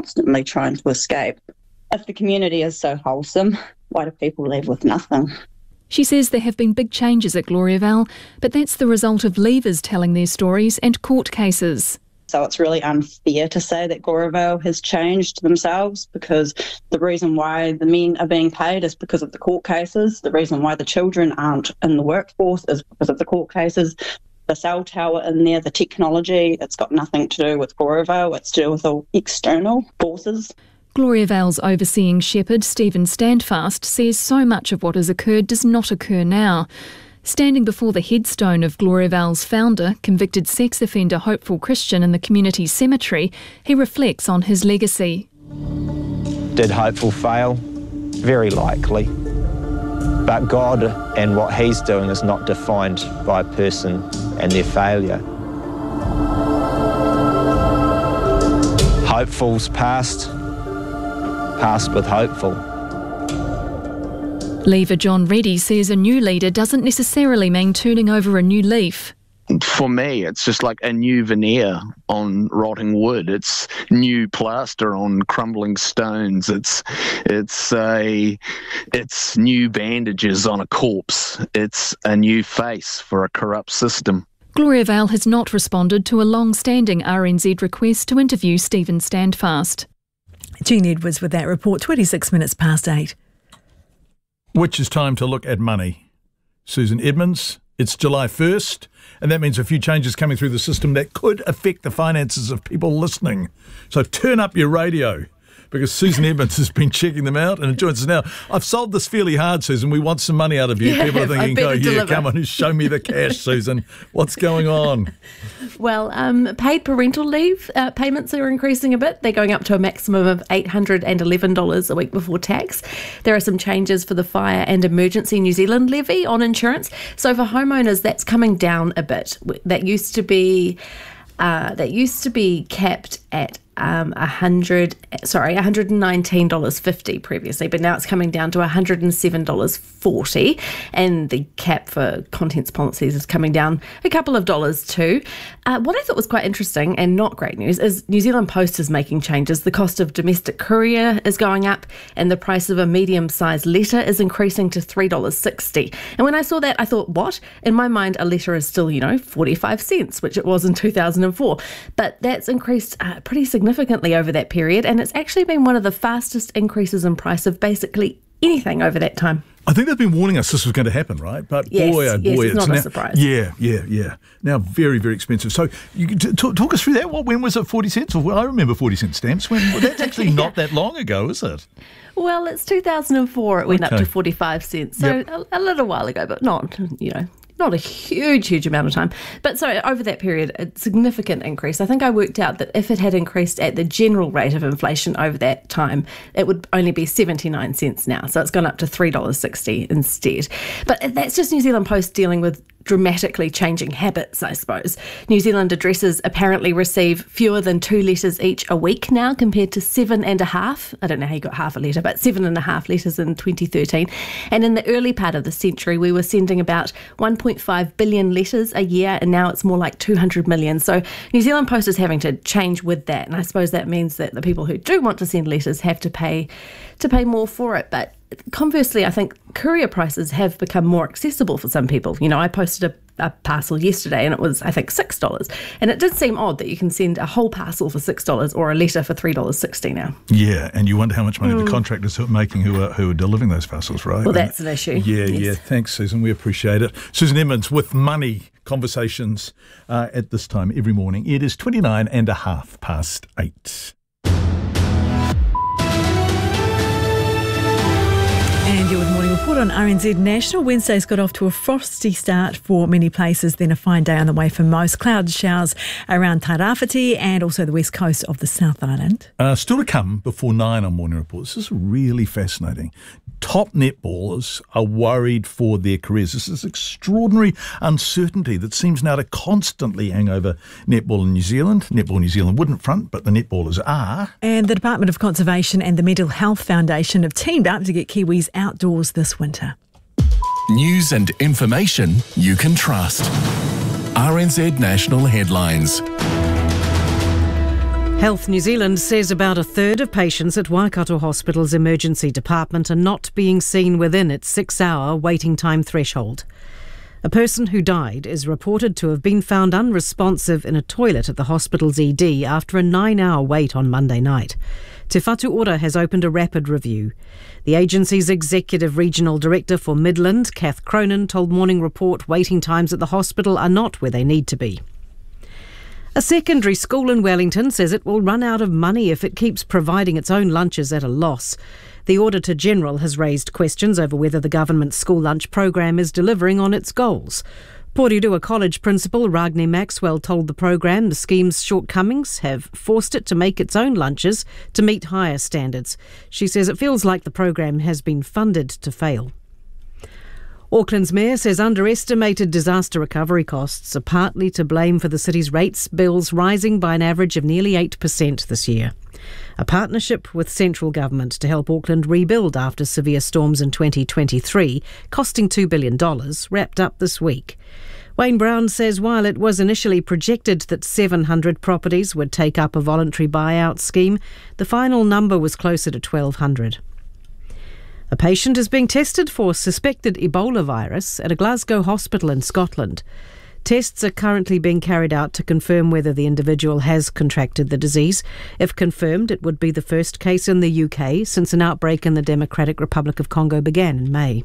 constantly trying to escape. If the community is so wholesome, why do people leave with nothing? She says there have been big changes at Gloriavale, but that's the result of leavers telling their stories and court cases. So it's really unfair to say that Gloriavale has changed themselves, because the reason why the men are being paid is because of the court cases. The reason why the children aren't in the workforce is because of the court cases. The cell tower in there, the technology, it's got nothing to do with Gloriavale. It's to do with all external forces. Gloriavale's overseeing shepherd, Stephen Standfast, says so much of what has occurred does not occur now. Standing before the headstone of Gloriavale's founder, convicted sex offender Hopeful Christian in the community cemetery, he reflects on his legacy. Did Hopeful fail? Very likely. But God and what he's doing is not defined by a person and their failure. Hopeful's past with Hopeful. Leaver John Reddy says a new leader doesn't necessarily mean turning over a new leaf. For me, it's just like a new veneer on rotting wood. It's new plaster on crumbling stones. It's new bandages on a corpse. It's a new face for a corrupt system. Gloriavale has not responded to a long-standing RNZ request to interview Stephen Standfast. Jean Edwards with that report, 26 minutes past 8. Which is time to look at money. Susan Edmonds, it's July 1st, and that means a few changes coming through the system that could affect the finances of people listening. So turn up your radio, because Susan Edmonds has been checking them out and joins us now. I've sold this fairly hard, Susan. We want some money out of you. People are thinking, come on, show me the cash, Susan. What's going on? Well, paid parental leave payments are increasing a bit. They're going up to a maximum of $811 a week before tax. There are some changes for the Fire and Emergency New Zealand levy on insurance. So for homeowners, that's coming down a bit. That used to be capped at $119.50 previously, but now it's coming down to $107.40, and the cap for contents policies is coming down a couple of dollars too. What I thought was quite interesting and not great news is New Zealand Post is making changes. The cost of domestic courier is going up, and the price of a medium-sized letter is increasing to $3.60. And when I saw that, I thought, what? In my mind, a letter is still, 45 cents, which it was in 2004. But that's increased pretty significantly over that period, and it's actually been one of the fastest increases in price of basically anything over that time. I think they've been warning us this was going to happen, right? But yes, boy, oh boy, it's not a surprise. Yeah. Now very, very expensive. So you can talk us through that. When was it 40 cents? Well, I remember 40-cent stamps. That's actually not that long ago, is it? Well, it's 2004. It went up to 45 cents. So a little while ago, but not a huge amount of time. But so over that period, a significant increase. I think I worked out that if it had increased at the general rate of inflation over that time, it would only be 79 cents now. So it's gone up to $3.60 instead. But that's just New Zealand Post dealing with dramatically changing habits, I suppose. New Zealand addresses apparently receive fewer than 2 letters each a week now, compared to 7.5. I don't know how you got half a letter, but 7.5 letters in 2013. And in the early part of the century, we were sending about 1.5 billion letters a year, and now it's more like 200 million. So New Zealand Post is having to change with that. And I suppose that means that the people who do want to send letters have to pay more for it. But conversely, I think courier prices have become more accessible for some people. I posted a parcel yesterday, and it was, I think, $6. And it did seem odd that you can send a whole parcel for $6 or a letter for $3.60 now. Yeah, and you wonder how much money the contractors are making who are delivering those parcels, right? Well, that's an issue. Yeah. Thanks, Susan. We appreciate it. Susan Edmonds with money conversations at this time every morning. It is 29.5 past 8. And your Good Morning Report on RNZ National. Wednesday's got off to a frosty start for many places, then a fine day on the way for most. Cloud showers around Tairāwhiti and also the west coast of the South Island. Still to come before 9 on Morning Report. This is really fascinating. Top netballers are worried for their careers. This is extraordinary uncertainty that seems now to constantly hang over netball in New Zealand. Netball New Zealand wouldn't front, but the netballers are. And the Department of Conservation and the Mental Health Foundation have teamed up to get Kiwis outdoors this winter. News and information you can trust. RNZ National Headlines. Health New Zealand says about a third of patients at Waikato Hospital's emergency department are not being seen within its 6-hour waiting time threshold. A person who died is reported to have been found unresponsive in a toilet at the hospital's ED after a 9-hour wait on Monday night. Te Whatu Ora has opened a rapid review. The agency's Executive Regional Director for Midland, Kath Cronin, told Morning Report waiting times at the hospital are not where they need to be. A secondary school in Wellington says it will run out of money if it keeps providing its own lunches at a loss. The Auditor-General has raised questions over whether the government's school lunch program is delivering on its goals. Porirua College Principal Ragni Maxwell told the program the scheme's shortcomings have forced it to make its own lunches to meet higher standards. She says it feels like the program has been funded to fail. Auckland's mayor says underestimated disaster recovery costs are partly to blame for the city's rates bills rising by an average of nearly 8% this year. A partnership with central government to help Auckland rebuild after severe storms in 2023, costing $2 billion, wrapped up this week. Wayne Brown says while it was initially projected that 700 properties would take up a voluntary buyout scheme, the final number was closer to 1,200. A patient is being tested for suspected Ebola virus at a Glasgow hospital in Scotland. Tests are currently being carried out to confirm whether the individual has contracted the disease. If confirmed, it would be the first case in the UK since an outbreak in the Democratic Republic of Congo began in May.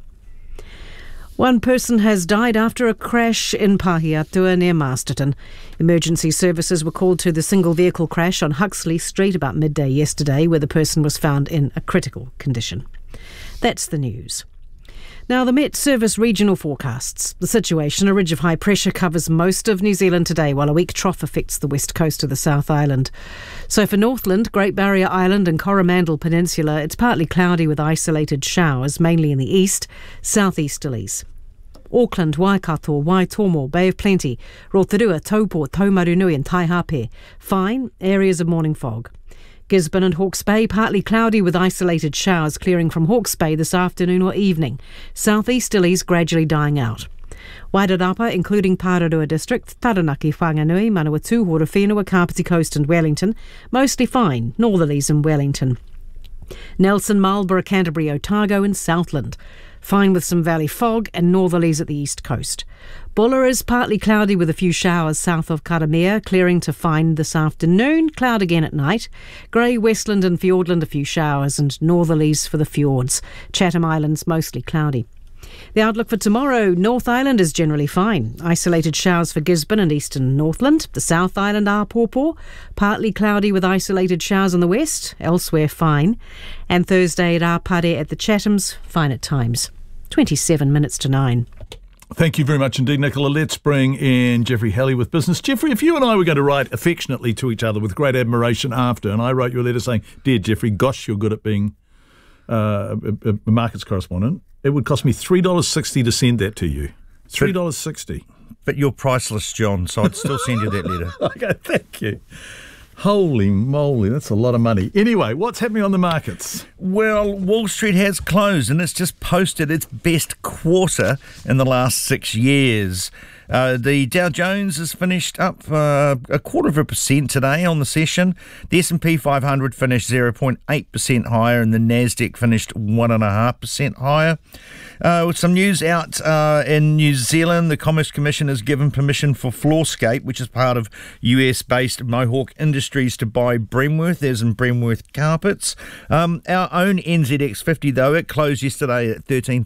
One person has died after a crash in Pahiatua near Masterton. Emergency services were called to the single vehicle crash on Huxley Street about midday yesterday, where the person was found in a critical condition. That's the news. Now, the Met Service regional forecasts. The situation, a ridge of high pressure covers most of New Zealand today, while a weak trough affects the west coast of the South Island. So for Northland, Great Barrier Island and Coromandel Peninsula, it's partly cloudy with isolated showers, mainly in the east, southeasterlies. Auckland, Waikato, Waitomo, Bay of Plenty, Rotorua, Taupo, Taumarunui and Taihape. Fine, areas of morning fog. Gisborne and Hawke's Bay, partly cloudy with isolated showers clearing from Hawke's Bay this afternoon or evening. Southeasterlies gradually dying out. Wairarapa, including Pararua District, Taranaki, Whanganui, Manawatu, Horowhenua, Kapiti Coast and Wellington. Mostly fine, northerlies in Wellington. Nelson, Marlborough, Canterbury, Otago and Southland. Fine with some valley fog and northerlies at the east coast. Buller is partly cloudy with a few showers south of Karamea, clearing to fine this afternoon, cloud again at night. Grey, Westland and Fiordland a few showers and northerlies for the fjords. Chatham Islands mostly cloudy. The outlook for tomorrow, North Island is generally fine. Isolated showers for Gisborne and eastern Northland. The South Island are Pawpaw, partly cloudy with isolated showers on the west, elsewhere fine. And Thursday at Apare at the Chathams, fine at times. 27 minutes to 9. Thank you very much indeed, Nicola. Let's bring in Jeffrey Halley with Business. Jeffrey, if you and I were going to write affectionately to each other with great admiration after, and I wrote you a letter saying, "Dear Jeffrey, gosh, you're good at being a markets correspondent," it would cost me $3.60 to send that to you. $3.60. But you're priceless, John, so I'd still send you that letter. Okay, thank you. Holy moly, that's a lot of money. Anyway, what's happening on the markets? Well, Wall Street has closed and it's just posted its best quarter in the last 6 years. The Dow Jones has finished up 0.25% today on the session. The S&P 500 finished 0.8% higher and the Nasdaq finished 1.5% higher. With some news out in New Zealand, the Commerce Commission has given permission for Floorscape, which is part of US-based Mohawk Industries, to buy Bremworth, as in Bremworth Carpets. Our own NZX 50, though, it closed yesterday at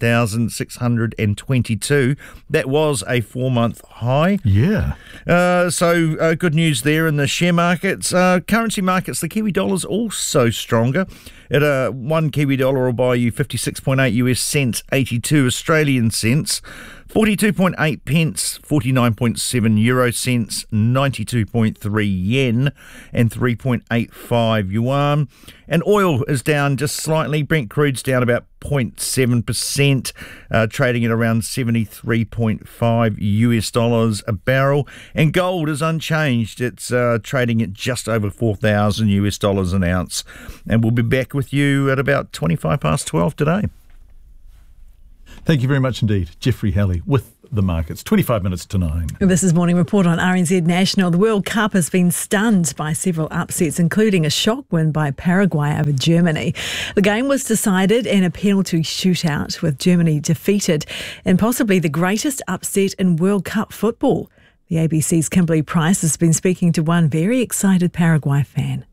13,622. That was a 4-month high. Yeah. So good news there in the share markets. Currency markets, the Kiwi dollar's also stronger. At one Kiwi dollar will buy you 56.8 US cents, 82 Australian cents, 42.8 pence, 49.7 euro cents, 92.3 yen, and 3.85 yuan. And oil is down just slightly. Brent crude's down about 0.7%, trading at around 73.5 US dollars a barrel. And gold is unchanged. It's trading at just over 4,000 US dollars an ounce. And we'll be back with you at about 12 today. Thank you very much indeed, Jeffrey Halley with the markets. 25 minutes to 9. This is Morning Report on RNZ National. The World Cup has been stunned by several upsets, including a shock win by Paraguay over Germany. The game was decided in a penalty shootout, with Germany defeated in possibly the greatest upset in World Cup football. The ABC's Kimberly Price has been speaking to one very excited Paraguay fan.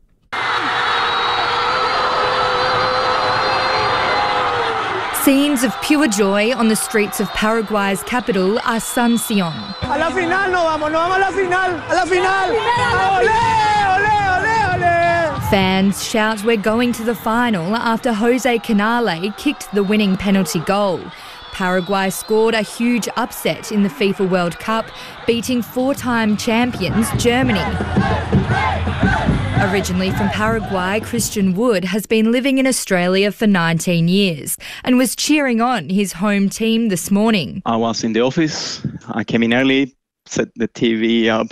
Scenes of pure joy on the streets of Paraguay's capital, Asunción. A la final nos vamos a la final, a la final. Olé, olé, olé, olé. Fans shout we're going to the final after Jose Canale kicked the winning penalty goal. Paraguay scored a huge upset in the FIFA World Cup, beating four-time champions Germany. Originally from Paraguay, Christian Wood has been living in Australia for 19 years and was cheering on his home team this morning. I was in the office. I came in early, set the TV up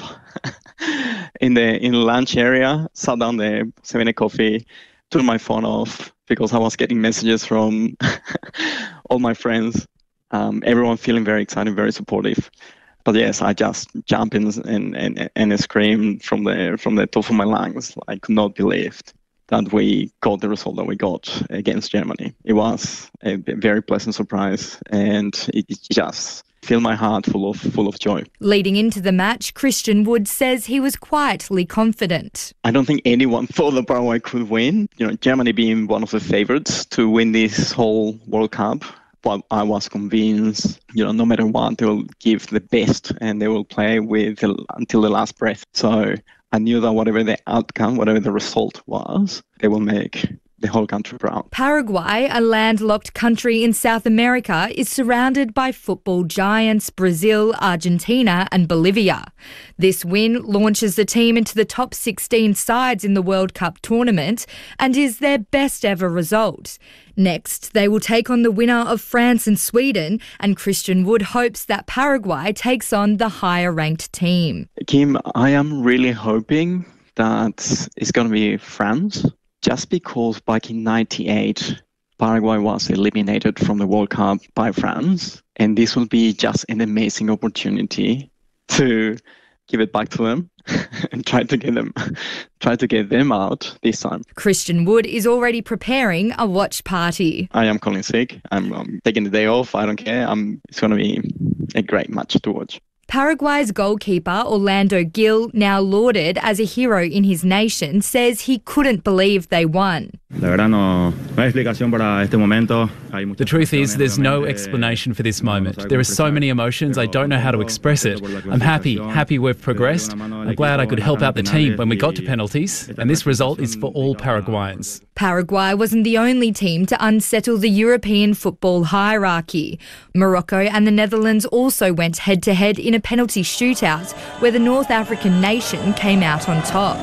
in the lunch area, sat down there, having a coffee, turned my phone off because I was getting messages from all my friends. Everyone feeling very excited, very supportive. But yes, I just jumped in and screamed from the top of my lungs. I could not believe that we got the result that we got against Germany. It was a very pleasant surprise, and it just filled my heart full of joy. Leading into the match, Christian Wood says he was quietly confident. I don't think anyone thought that Paraguay could win. Germany being one of the favourites to win this whole World Cup. But I was convinced, no matter what, they will give the best and they will play until the last breath. So I knew that whatever the outcome, whatever the result was, they will make the whole country proud. Paraguay, a landlocked country in South America, is surrounded by football giants Brazil, Argentina and Bolivia. This win launches the team into the top 16 sides in the World Cup tournament and is their best ever result. Next, they will take on the winner of France and Sweden, and Christian Wood hopes that Paraguay takes on the higher-ranked team. Kim, I am really hoping that it's going to be France, just because back in '98, Paraguay was eliminated from the World Cup by France, and this will be just an amazing opportunity to give it back to them and try to get them out this time. Christian Wood is already preparing a watch party. I am calling sick. I'm taking the day off. I don't care. It's going to be a great match to watch. Paraguay's goalkeeper, Orlando Gil, now lauded as a hero in his nation, says he couldn't believe they won. The truth is, there's no explanation for this moment. There are so many emotions, I don't know how to express it. I'm happy we've progressed. I'm glad I could help out the team when we got to penalties, and this result is for all Paraguayans. Paraguay wasn't the only team to unsettle the European football hierarchy. Morocco and the Netherlands also went head-to-head in a penalty shootout where the North African nation came out on top.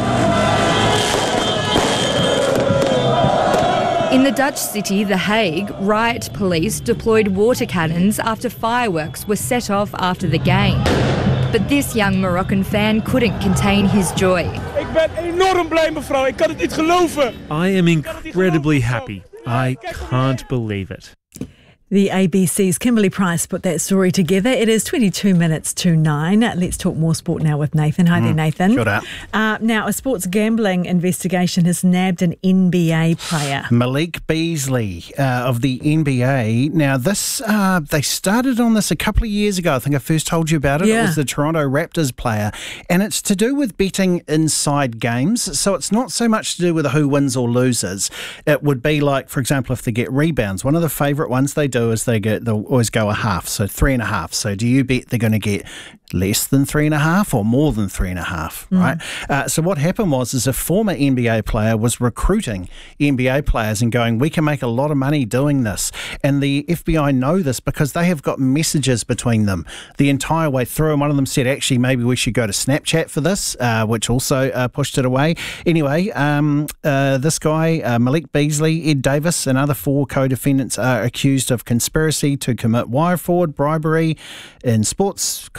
In the Dutch city, The Hague, riot police deployed water cannons after fireworks were set off after the game. But this young Moroccan fan couldn't contain his joy. Ik ben enorm blij, mevrouw. Ik kan het niet geloven. I am incredibly happy. I can't believe it. The ABC's Kimberly Price put that story together. It is 22 minutes to 9. Let's talk more sport now with Nathan. Hi there, Nathan. Shut up. Now, a sports gambling investigation has nabbed an NBA player. Malik Beasley of the NBA. Now, this they started on this a couple of years ago. I think I first told you about it. Yeah. It was the Toronto Raptors player. And it's to do with betting inside games. So it's not so much to do with who wins or loses. It would be like, for example, if they get rebounds. One of the favourite ones they do is they'll always go a half, so 3.5. So do you bet they're going to get less than 3.5 or more than 3.5, right? So what happened was a former NBA player was recruiting NBA players and going, we can make a lot of money doing this. And the FBI know this because they have got messages between them the entire way through. And one of them said, actually, maybe we should go to Snapchat for this, which also pushed it away. Anyway, this guy, Malik Beasley, Ed Davis, and other 4 co-defendants are accused of conspiracy to commit wire fraud, bribery in sports contests,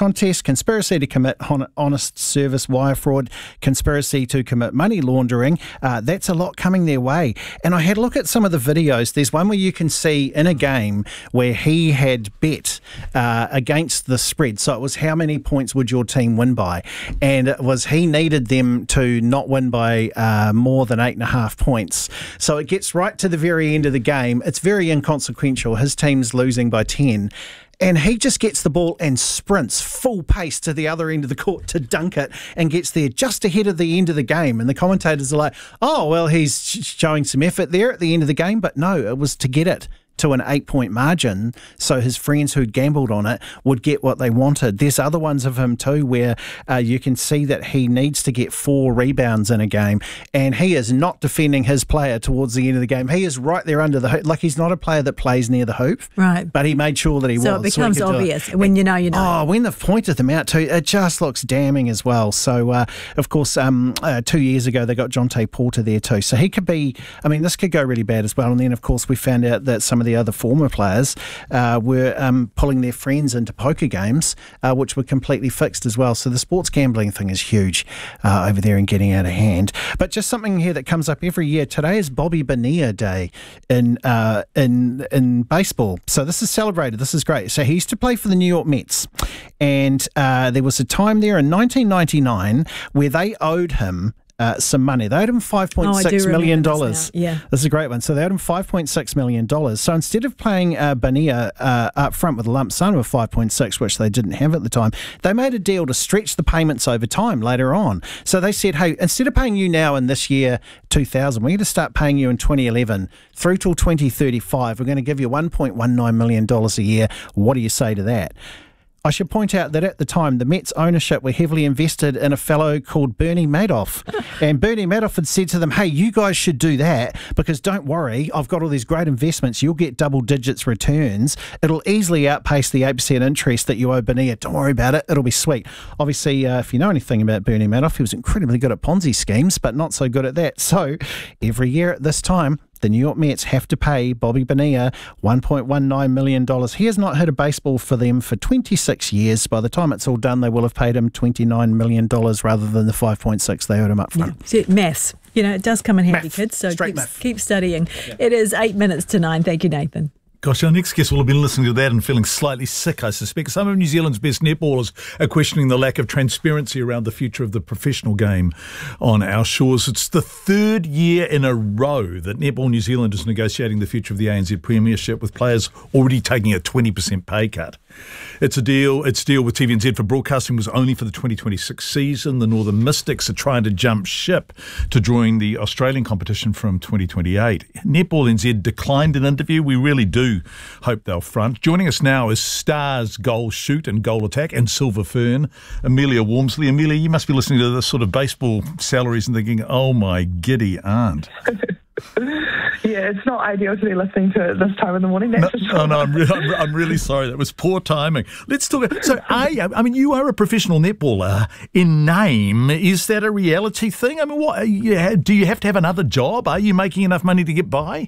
conspiracy to commit honest service wire fraud, conspiracy to commit money laundering. That's a lot coming their way. And I had a look at some of the videos. There's one where you can see in a game where he had bet against the spread. So it was how many points would your team win by? And it was he needed them to not win by more than 8.5 points. So it gets right to the very end of the game. It's very inconsequential. His team's losing by 10. And he just gets the ball and sprints full pace to the other end of the court to dunk it and gets there just ahead of the end of the game. And the commentators are like, oh, well, he's showing some effort there at the end of the game. But no, it was to get it to an 8-point margin, so his friends who'd gambled on it would get what they wanted. There's other ones of him too where you can see that he needs to get 4 rebounds in a game, and he is not defending his player towards the end of the game. He is right there under the hoop. Like, he's not a player that plays near the hoop, right? But he made sure that he was. So it becomes obvious when you know, you know. Oh, when they've pointed them out too, it just looks damning as well. So, of course, 2 years ago they got Jonte Porter there too. So he could be. I mean, this could go really bad as well. And then, of course, we found out that some of the other former players were pulling their friends into poker games, which were completely fixed as well. So the sports gambling thing is huge over there and getting out of hand. But just something here that comes up every year. Today is Bobby Bonilla Day in baseball. So this is celebrated. This is great. So he used to play for the New York Mets, and there was a time there in 1999 where they owed him some money. They owed him $5.6 million. Yeah. This is a great one. So they owed him $5.6 million. So instead of playing Bonilla up front with a lump sum of 5.6, which they didn't have at the time, they made a deal to stretch the payments over time later on. So they said, hey, instead of paying you now in this year, 2000, we're going to start paying you in 2011 through till 2035. We're going to give you $1.19 million a year. What do you say to that? I should point out that at the time, the Mets ownership were heavily invested in a fellow called Bernie Madoff. And Bernie Madoff had said to them, hey, you guys should do that because don't worry, I've got all these great investments. You'll get double digits returns. It'll easily outpace the 8% interest that you owe Bonilla. Don't worry about it. It'll be sweet. Obviously, if you know anything about Bernie Madoff, he was incredibly good at Ponzi schemes, but not so good at that. So every year at this time, the New York Mets have to pay Bobby Bonilla $1.19 million. He has not hit a baseball for them for 26 years. By the time it's all done, they will have paid him $29 million rather than the 5.6 they owed him up front. Yeah. Maths. You know, it does come in handy, kids, so keep studying. Yeah. It is 8 minutes to 9. Thank you, Nathan. Gosh, our next guest will have been listening to that and feeling slightly sick, I suspect. Some of New Zealand's best netballers are questioning the lack of transparency around the future of the professional game on our shores. It's the third year in a row that Netball New Zealand is negotiating the future of the ANZ Premiership, with players already taking a 20% pay cut. Its deal with TVNZ for broadcasting was only for the 2026 season. The Northern Mystics are trying to jump ship to join the Australian competition from 2028. Netball NZ declined an interview. We really do hope they'll front. Joining us now is Stars Goal Shoot and Goal Attack and Silver Fern, Amelia Walmsley. Amelia, you must be listening to this sort of baseball salaries and thinking, oh my giddy aunt. Yeah, it's not ideal to be listening to it this time in the morning. That's for sure. No, I'm really sorry. That was poor timing. Let's talk. So, I mean, you are a professional netballer in name. Is that a reality thing? I mean, what? Yeah, do you have to have another job? Are you making enough money to get by?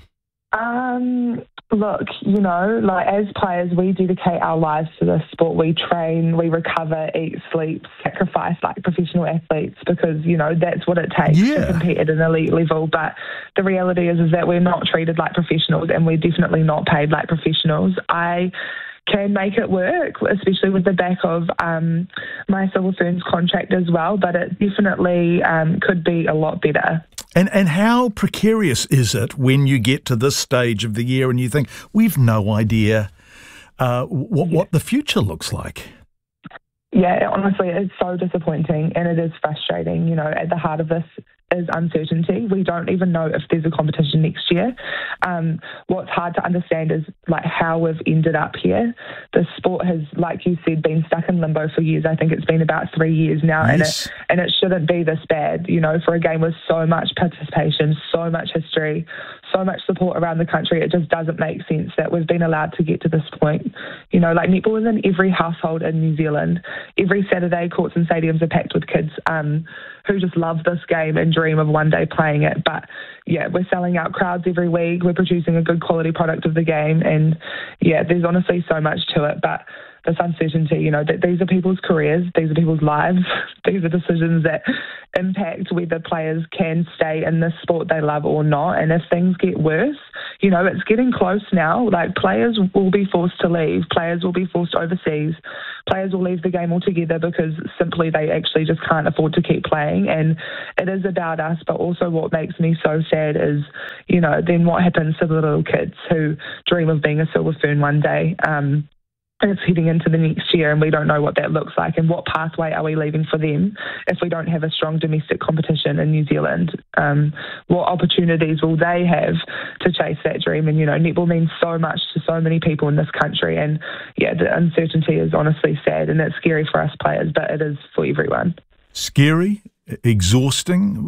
Look, you know, like as players, we dedicate our lives to this sport. We train, we recover, eat, sleep, sacrifice like professional athletes because, you know, that's what it takes to compete at an elite level. But the reality is that we're not treated like professionals and we're definitely not paid like professionals. I can make it work, especially with the back of my Silver Ferns contract as well, but it definitely could be a lot better. And how precarious is it when you get to this stage of the year and you think, we've no idea what the future looks like? Yeah, honestly, it's so disappointing and it is frustrating. You know, at the heart of this is uncertainty. We don't even know if there's a competition next year. What's hard to understand is like how we've ended up here. The sport has, like you said, been stuck in limbo for years. I think it's been about 3 years now, yes. and it shouldn't be this bad. You know, for a game with so much participation, so much history, so much support around the country, it just doesn't make sense that we've been allowed to get to this point. You know, like netball is in every household in New Zealand. Every Saturday, courts and stadiums are packed with kids who just love this game and dream of one day playing it. But yeah, we're selling out crowds every week. We're producing a good quality product of the game. And yeah, there's honestly so much to it. But this uncertainty, you know, that these are people's careers, these are people's lives, these are decisions that impact whether players can stay in this sport they love or not. And if things get worse, you know, it's getting close now. Like, players will be forced to leave. Players will be forced overseas. Players will leave the game altogether because simply they actually just can't afford to keep playing. And it is about us, but also what makes me so sad is, you know, then what happens to the little kids who dream of being a silver fern one day. And it's heading into the next year and we don't know what that looks like, and what pathway are we leaving for them if we don't have a strong domestic competition in New Zealand. What opportunities will they have to chase that dream? And, you know, netball means so much to so many people in this country, and yeah, the uncertainty is honestly sad, and it's scary for us players, but it is for everyone. Scary? Exhausting?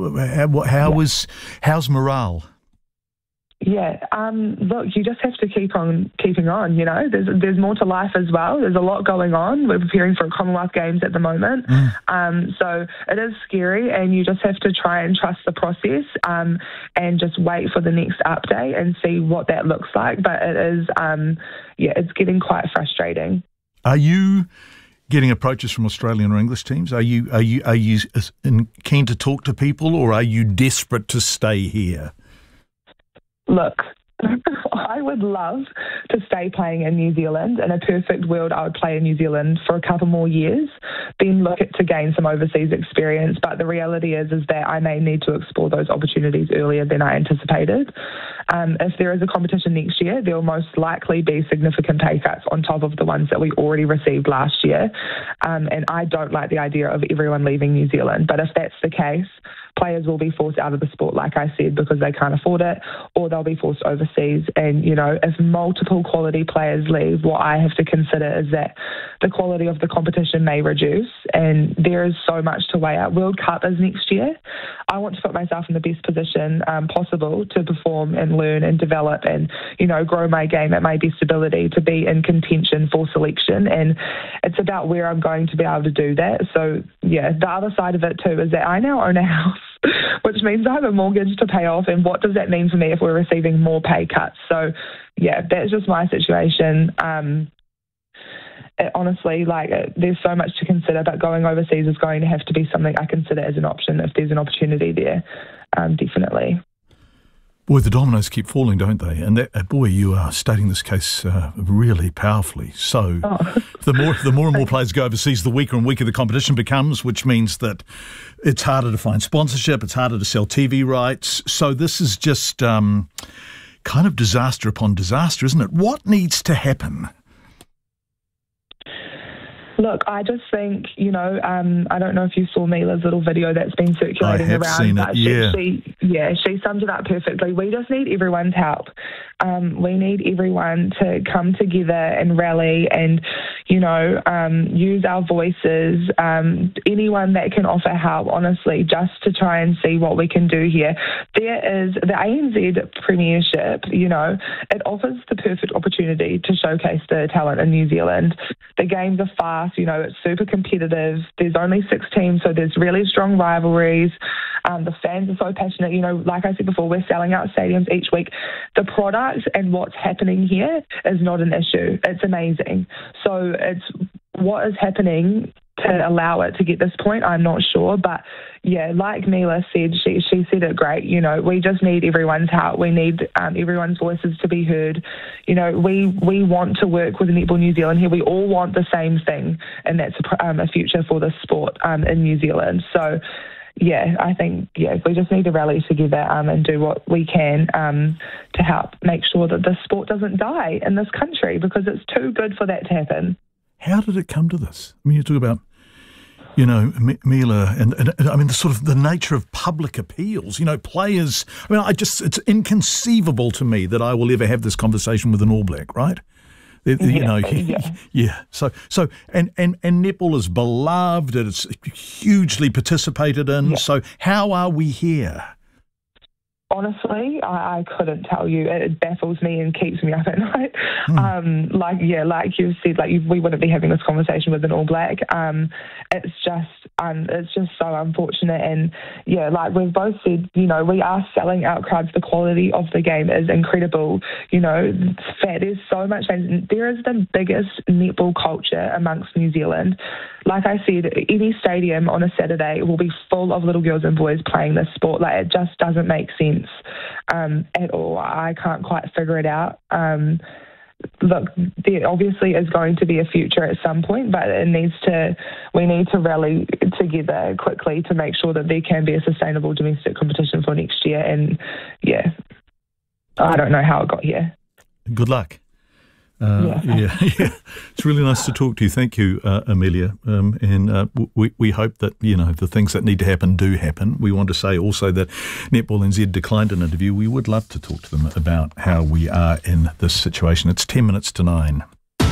How's morale? Yeah, look, you just have to keep on keeping on, you know. There's more to life as well. There's a lot going on. We're preparing for Commonwealth Games at the moment. So it is scary, and you just have to try and trust the process and just wait for the next update and see what that looks like. But it is, it's getting quite frustrating. Are you getting approaches from Australian or English teams? Are you keen to talk to people, or are you desperate to stay here? Look, I would love to stay playing in New Zealand. In a perfect world, I would play in New Zealand for a couple more years, then look to gain some overseas experience. But the reality is that I may need to explore those opportunities earlier than I anticipated. If there is a competition next year, there will most likely be significant pay cuts on top of the ones that we already received last year. And I don't like the idea of everyone leaving New Zealand. But if that's the case, players will be forced out of the sport, like I said, because they can't afford it, or they'll be forced overseas. And, you know, if multiple quality players leave, what I have to consider is that the quality of the competition may reduce, and there is so much to weigh out. World Cup is next year. I want to put myself in the best position possible to perform and learn and develop and, you know, grow my game at my best ability to be in contention for selection. And it's about where I'm going to be able to do that. So, yeah, the other side of it too is that I now own a house, which means I have a mortgage to pay off. And what does that mean for me if we're receiving more pay cuts? So, yeah, that's just my situation. Honestly, there's so much to consider, but going overseas is going to have to be something I consider as an option if there's an opportunity there, definitely. Boy, the dominoes keep falling, don't they? And boy, you are stating this case really powerfully. So the more and more players go overseas, the weaker and weaker the competition becomes, which means that it's harder to find sponsorship, it's harder to sell TV rights. So this is just kind of disaster upon disaster, isn't it? What needs to happen? Look, I just think, you know, I don't know if you saw Mila's little video that's been circulating around. I have seen it, yeah. She summed it up perfectly. We just need everyone's help. We need everyone to come together and rally and, you know, use our voices. Anyone that can offer help, honestly, just to try and see what we can do here. There is the ANZ Premiership, you know, it offers the perfect opportunity to showcase the talent in New Zealand. The games are fast, you know, it's super competitive. There's only 6 teams, so there's really strong rivalries. The fans are so passionate. You know, like I said before, we're selling out stadiums each week. The product and what's happening here is not an issue. It's amazing. So it's what is happening to allow it to get this point, I'm not sure. But yeah, like Mila said, she said it great. You know, we just need everyone's help. We need everyone's voices to be heard. You know, we want to work with Netball New Zealand here. We all want the same thing, and that's a future for the sport in New Zealand. So yeah, I think, we just need to rally together and do what we can to help make sure that the sport doesn't die in this country, because it's too good for that to happen. How did it come to this? I mean, you talk about, you know, Mila, and I mean, the sort of the nature of public appeals, you know, players. I mean, it's inconceivable to me that I will ever have this conversation with an All Black, right? You know, yeah. So and netball is beloved, and it's hugely participated in. Yeah. So how are we here? Honestly, I couldn't tell you. It baffles me and keeps me up at night. Like you've said, we wouldn't be having this conversation with an All Black. It's just so unfortunate. And yeah, like we've both said, we are selling out crowds. The quality of the game is incredible. There's so much. There is the biggest netball culture amongst New Zealand. Like I said, any stadium on a Saturday will be full of little girls and boys playing this sport. Like, it just doesn't make sense at all. I can't quite figure it out. Look, there obviously is going to be a future at some point, but we need to rally together quickly to make sure that there can be a sustainable domestic competition for next year. And yeah, I don't know how it got here. Good luck. Yeah. It's really nice to talk to you. Thank you, Amelia. And we hope that, the things that need to happen do happen. We want to say also that Netball NZ declined an interview. We would love to talk to them about how we are in this situation. It's 10 minutes to 9.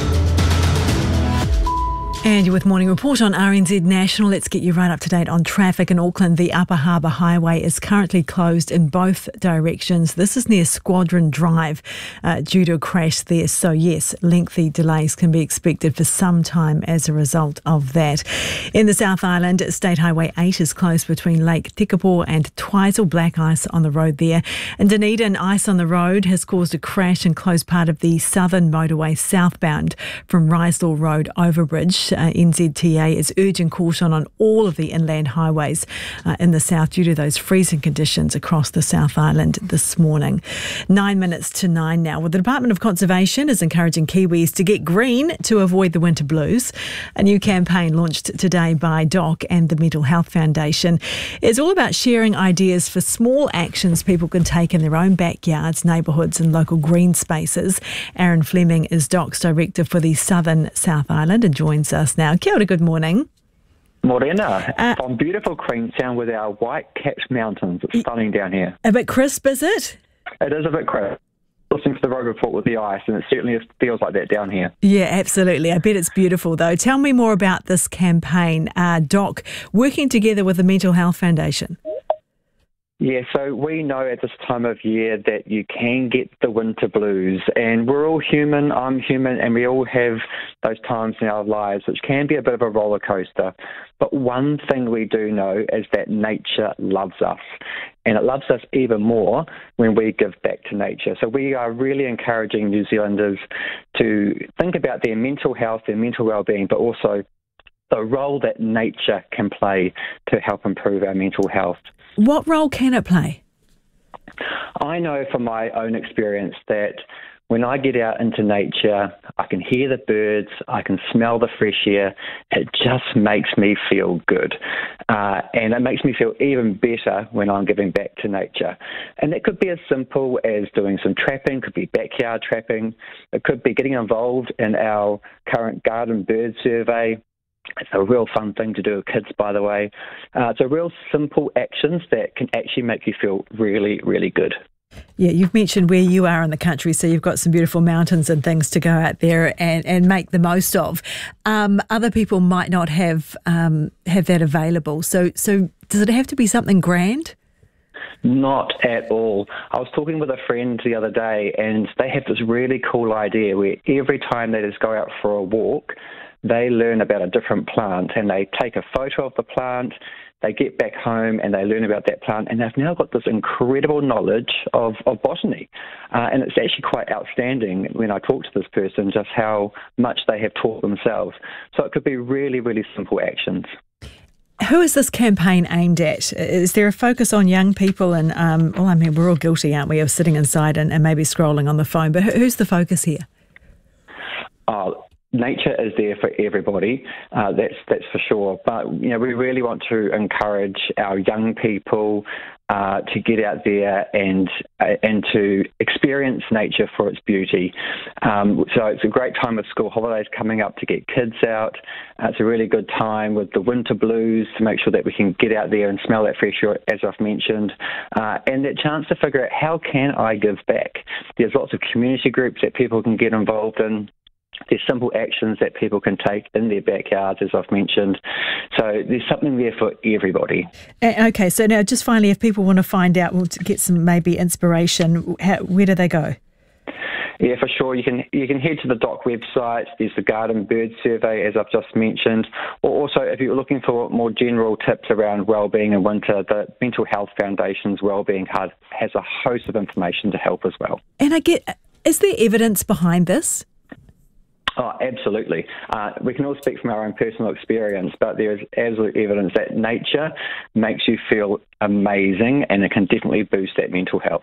And you're with Morning Report on RNZ National. Let's get you right up to date on traffic in Auckland. The Upper Harbour Highway is currently closed in both directions. This is near Squadron Drive due to a crash there. So yes, lengthy delays can be expected for some time as a result of that. In the South Island, State Highway 8 is closed between Lake Tekapo and Twizel. Black ice on the road there. In Dunedin, ice on the road has caused a crash and closed part of the southern motorway southbound from Rydal Road overbridge. NZTA is urging caution on all of the inland highways in the south due to those freezing conditions across the South Island this morning. 9 minutes to 9 now. Well, the Department of Conservation is encouraging Kiwis to get green to avoid the winter blues. A new campaign launched today by DOC and the Mental Health Foundation is all about sharing ideas for small actions people can take in their own backyards, neighbourhoods and local green spaces. Aaron Fleming is DOC's director for the Southern South Island and joins us now. Kia ora, good morning. Morena, from beautiful Queenstown with our white-capped mountains. It's stunning down here. A bit crisp, is it? It is a bit crisp. Listening to the road report with the ice, and it certainly feels like that down here. Yeah, absolutely. I bet it's beautiful, though. Tell me more about this campaign, DOC, working together with the Mental Health Foundation. Yeah, so we know at this time of year that you can get the winter blues, and we're all human, I'm human, and we all have those times in our lives which can be a bit of a roller coaster. But one thing we do know is that nature loves us, and it loves us even more when we give back to nature. So we are really encouraging New Zealanders to think about their mental health, their mental well-being, but also the role that nature can play to help improve our mental health. What role can it play? I know from my own experience that when I get out into nature, I can hear the birds, I can smell the fresh air. It just makes me feel good. And it makes me feel even better when I'm giving back to nature. And it could be as simple as doing some trapping, could be backyard trapping. It could be getting involved in our current garden bird survey. It's a real fun thing to do with kids, by the way. It's a real simple actions that can actually make you feel really, really good. Yeah, you've mentioned where you are in the country, so you've got some beautiful mountains and things to go out there and make the most of. Other people might not have that available. So does it have to be something grand? Not at all. I was talking with a friend the other day, and they have this really cool idea where every time they just go out for a walk, they learn about a different plant and they take a photo of the plant, they get back home and they learn about that plant, and they've now got this incredible knowledge of botany. And it's actually quite outstanding when I talk to this person just how much they have taught themselves. So it could be really, really simple actions. Who is this campaign aimed at? Is there a focus on young people? And, we're all guilty, aren't we, of sitting inside and maybe scrolling on the phone. But who's the focus here? Nature is there for everybody, that's for sure. But we really want to encourage our young people to get out there and to experience nature for its beauty. So it's a great time with school holidays coming up to get kids out. It's a really good time with the winter blues to make sure that we can get out there and smell that fresh air, as I've mentioned, and that chance to figure out how can I give back. There's lots of community groups that people can get involved in. There's simple actions that people can take in their backyards, as I've mentioned. So there's something there for everybody. Okay, so now just finally, if people want to find out, to get some maybe inspiration, where do they go? Yeah, for sure. You can head to the DOC website. There's the Garden Bird Survey, as I've just mentioned. Or also, if you're looking for more general tips around wellbeing in winter, the Mental Health Foundation's Wellbeing Hub has a host of information to help as well. And is there evidence behind this? Oh, absolutely. We can all speak from our own personal experience, but there is absolute evidence that nature makes you feel amazing, and it can definitely boost that mental health.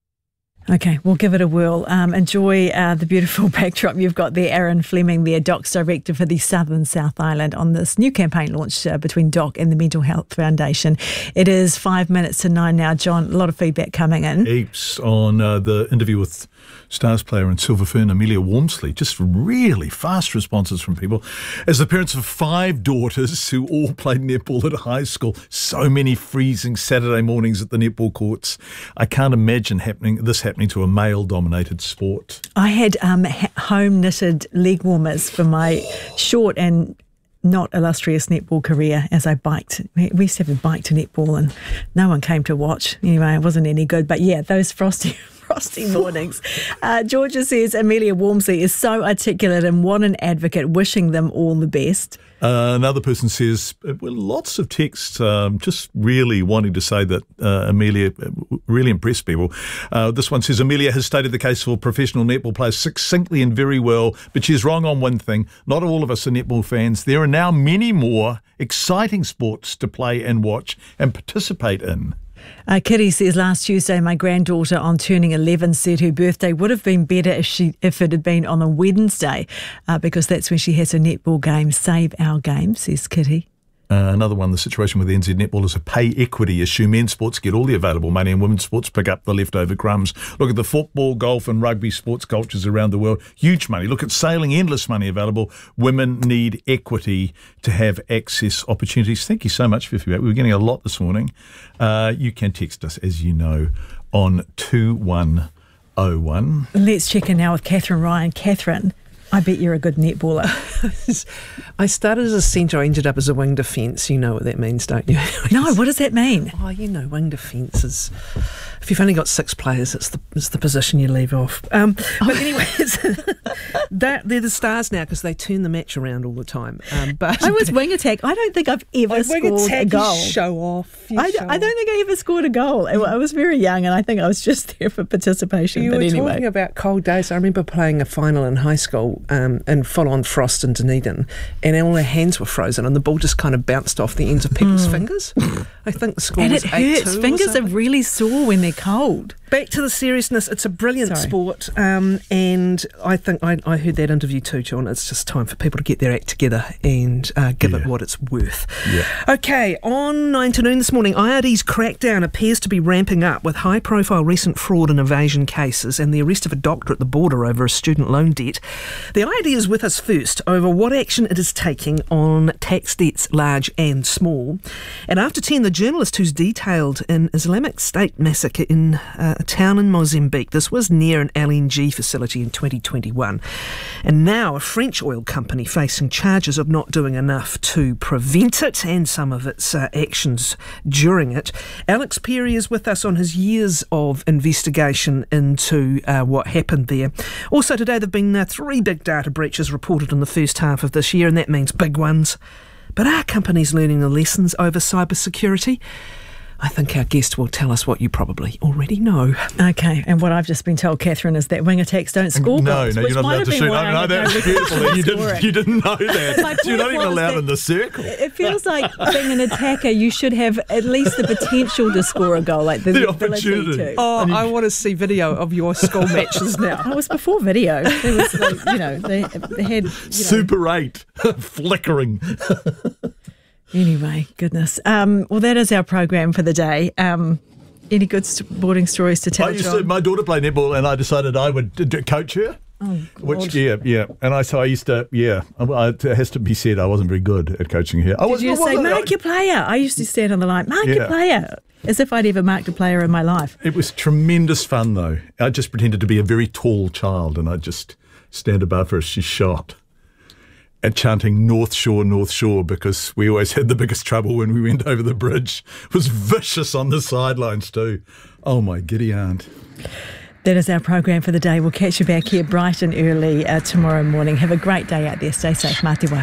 Okay, we'll give it a whirl. Enjoy the beautiful backdrop you've got there. Aaron Fleming, the DOC's director for the Southern South Island, on this new campaign launched between DOC and the Mental Health Foundation. It is 5 minutes to 9 now, John. A lot of feedback coming in. Heaps on the interview with Stars player in Silver Fern, Amelia Wormsley. Just really fast responses from people. As the parents of 5 daughters who all played netball at high school, so many freezing Saturday mornings at the netball courts. I can't imagine this happening to a male-dominated sport. I had home-knitted leg warmers for my short and not illustrious netball career as I biked. We used to have a bike to netball and no one came to watch. Anyway, it wasn't any good. But yeah, those frosty mornings. Georgia says Amelia Wormsley is so articulate and what an advocate, wishing them all the best. Another person says, lots of texts just really wanting to say that Amelia really impressed people. This one says, Amelia has stated the case for professional netball players succinctly and very well, but she's wrong on one thing. Not all of us are netball fans. There are now many more exciting sports to play and watch and participate in. Kitty says, last Tuesday, my granddaughter on turning 11 said her birthday would have been better if it had been on a Wednesday, because that's when she has her netball game. Save our game, says Kitty. Another one, the situation with NZ Netball is a pay equity issue. Men's sports get all the available money and women's sports pick up the leftover crumbs. Look at the football, golf and rugby sports cultures around the world. Huge money. Look at sailing, endless money available. Women need equity to have access opportunities. Thank you so much for your feedback. We were getting a lot this morning. You can text us, as you know, on 2101. Let's check in now with Catherine Ryan. Catherine, I bet you're a good netballer. I started as a centre, I ended up as a wing defence. You know what that means, don't you? No, what does that mean? Oh, wing defence is, if you've only got 6 players, it's the position you leave off. But anyways, they're the Stars now because they turn the match around all the time. But I was wing attack. I don't think I've ever scored a goal. Show off. I don't think I ever scored a goal. I was very young and I think I was just there for participation. You were talking about cold days. I remember playing a final in high school in full-on frost in Dunedin, and all our hands were frozen and the ball just kind of bounced off the ends of people's fingers. I think the score was 8-2. And it hurts. Fingers are really sore when they're cold. Back to the seriousness. It's a brilliant sport, and I think I heard that interview too, John. It's just time for people to get their act together and give it what it's worth. Yeah. Okay, on 9 to noon this morning, IRD's crackdown appears to be ramping up with high-profile recent fraud and evasion cases and the arrest of a doctor at the border over a student loan debt. The IRD is with us first over what action it is taking on tax debts large and small. And after 10, the journalist who's detailed an Islamic State massacre in a town in Mozambique. This was near an LNG facility in 2021. And now a French oil company facing charges of not doing enough to prevent it and some of its actions during it. Alex Perry is with us on his years of investigation into what happened there. Also today there have been 3 big data breaches reported in the first half of this year, and that means big ones. But are companies learning the lessons over cybersecurity? I think our guest will tell us what you probably already know. Okay, and what I've just been told, Catherine, is that wing attacks don't score goals. No, you're not allowed to shoot. No, that's beautiful. You didn't know that. You're not even allowed in the circle. It feels like being an attacker, you should have at least the potential to score a goal, like the opportunity to. Oh, I want to see video of your school matches now. It was before video. It was they had Super 8 flickering. Anyway, goodness. Well, that is our program for the day. Any good sporting stories to tell, John? My daughter played netball and I decided I would coach her. Oh, which, yeah. And I used to, it has to be said, I wasn't very good at coaching her. Did you say, mark your player? I used to stand on the line, mark your player, as if I'd ever marked a player in my life. It was tremendous fun, though. I just pretended to be a very tall child and I just stand above her as she's shot and chanting North Shore, because we always had the biggest trouble when we went over the bridge. It was vicious on the sidelines too. Oh, my giddy aunt. That is our program for the day. We'll catch you back here bright and early tomorrow morning. Have a great day out there. Stay safe. Mā te wā.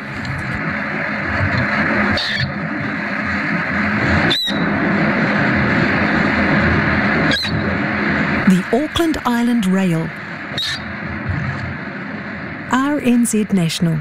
The Auckland Island Rail. RNZ National.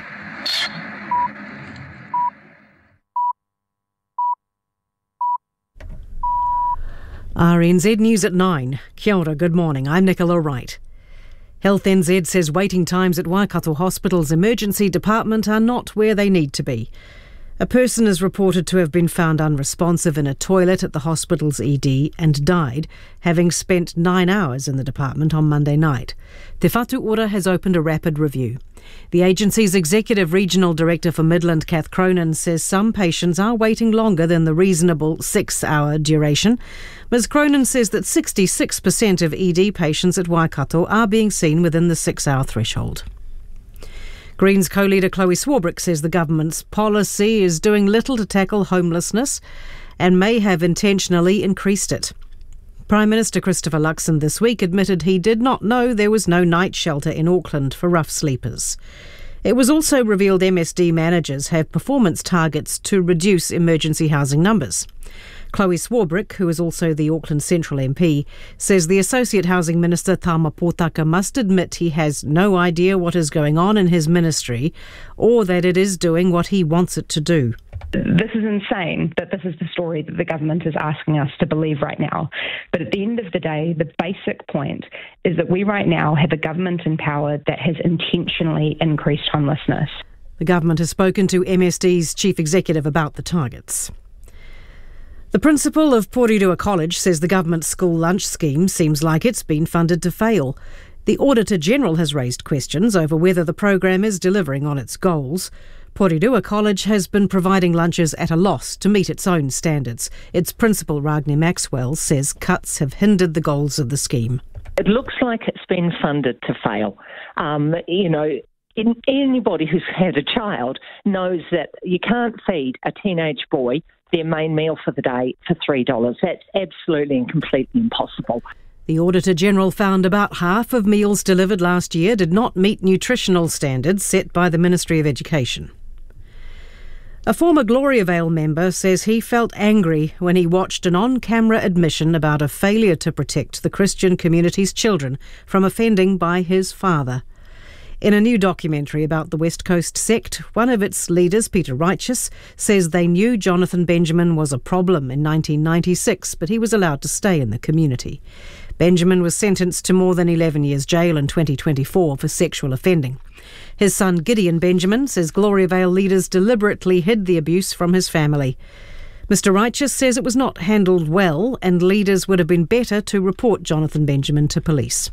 RNZ News at 9. Kia ora, good morning. I'm Nicola Wright. Health NZ says waiting times at Waikato Hospital's emergency department are not where they need to be. A person is reported to have been found unresponsive in a toilet at the hospital's ED and died, having spent 9 hours in the department on Monday night. Te Whatu Ora has opened a rapid review. The agency's Executive Regional Director for Midland, Kath Cronin, says some patients are waiting longer than the reasonable 6-hour duration. Ms Cronin says that 66% of ED patients at Waikato are being seen within the 6-hour threshold. Greens co-leader Chloe Swarbrick says the government's policy is doing little to tackle homelessness and may have intentionally increased it. Prime Minister Christopher Luxon this week admitted he did not know there was no night shelter in Auckland for rough sleepers. It was also revealed MSD managers have performance targets to reduce emergency housing numbers. Chloe Swarbrick, who is also the Auckland Central MP, says the Associate Housing Minister Tama Potaka must admit he has no idea what is going on in his ministry or that it is doing what he wants it to do. This is insane that this is the story that the government is asking us to believe right now. But at the end of the day, the basic point is that we right now have a government in power that has intentionally increased homelessness. The government has spoken to MSD's chief executive about the targets. The principal of Porirua College says the government's school lunch scheme seems like it's been funded to fail. The Auditor-General has raised questions over whether the program is delivering on its goals. Porirua College has been providing lunches at a loss to meet its own standards. Its principal, Ragni Maxwell, says cuts have hindered the goals of the scheme. It looks like it's been funded to fail. Anybody who's had a child knows that you can't feed a teenage boy their main meal for the day for $3. That's absolutely and completely impossible. The Auditor-General found about half of meals delivered last year did not meet nutritional standards set by the Ministry of Education. A former Gloriavale member says he felt angry when he watched an on-camera admission about a failure to protect the Christian community's children from offending by his father. In a new documentary about the West Coast sect, one of its leaders, Peter Righteous, says they knew Jonathan Benjamin was a problem in 1996, but he was allowed to stay in the community. Benjamin was sentenced to more than 11 years jail in 2024 for sexual offending. His son Gideon Benjamin says Gloriavale leaders deliberately hid the abuse from his family. Mr Righteous says it was not handled well and leaders would have been better to report Jonathan Benjamin to police.